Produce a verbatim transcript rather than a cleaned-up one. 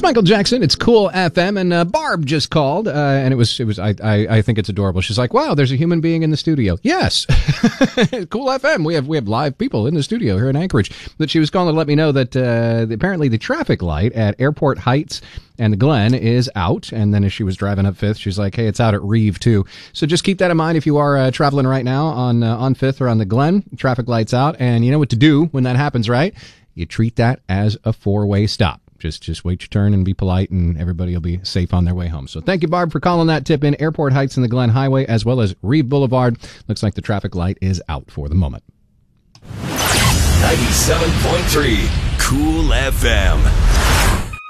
It's Michael Jackson. It's Cool F M, and uh, Barb just called, uh, and it was it was. I, I I think it's adorable. She's like, "Wow, there's a human being in the studio." Yes, Cool F M. We have we have live people in the studio here in Anchorage. But she was calling to let me know that uh, apparently the traffic light at Airport Heights and the Glen is out. And then as she was driving up Fifth, she's like, "Hey, it's out at Reeve too." So just keep that in mind if you are uh, traveling right now on uh, on Fifth or on the Glen. Traffic light's out, and you know what to do when that happens, right? You treat that as a four-way stop. Just just wait your turn and be polite, and everybody will be safe on their way home. So thank you, Barb, for calling that tip in. Airport Heights and the Glen Highway, as well as Reeve Boulevard. Looks like the traffic light is out for the moment. ninety-seven point three Cool F M.